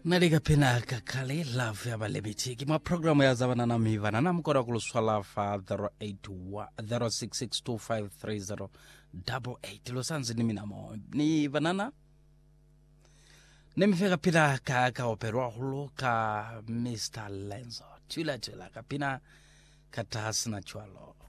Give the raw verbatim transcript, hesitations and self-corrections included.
Nalika pina kakali love ya balebiti kima programu ya zabana na mivana na mkora kuluswala fa zero six six two five three zero eight eight losanzi ni minamo ni vanana nemifeka pina ka ka operwa hulu ka mister Lenzo tula tula kapina katahasina chwalo